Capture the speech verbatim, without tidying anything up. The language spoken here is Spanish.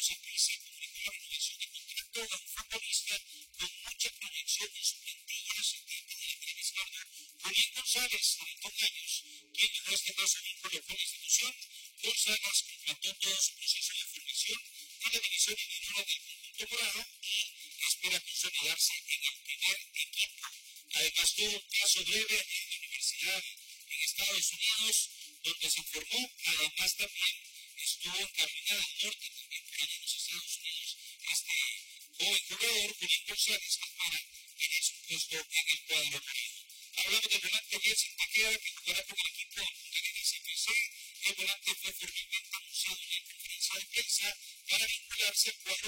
Estados Unidos se comunicó la renovación de contrato a un futbolista con mucha proyección en su plantilla, se entiende de lateral izquierdo, Julián González, de veintiún años, quien en este caso no colocó la institución. González completó todo su proceso de formación en la división individual del conjunto morado y espera consolidarse en el primer equipo. Además tuvo un caso breve en la universidad en Estados Unidos, donde se formó. Además también estuvo en Carolina del Norte, también por allá en los Estados Unidos. Este joven jugador, Julián González, que para tener su puesto en el cuadro morado. Hablamos del volante Jensen Taqueda, que jugará con el equipo de la C P C. El volante fue formalmente anunciado en la conferencia de prensa para vincularse al cuadro